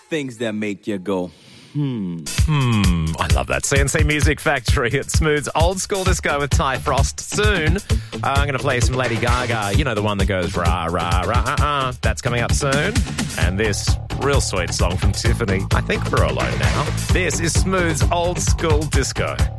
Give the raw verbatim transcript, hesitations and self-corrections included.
things that make you go, hmm. Hmm, I love that. C N C Music Factory. It smooths old school disco with Ty Frost. Soon, uh, I'm going to play some Lady Gaga. You know, the one that goes rah, rah, rah, uh, uh. That's coming up soon. And this real sweet song from Tiffany. I think we're alone now. This is Smooth's old school disco.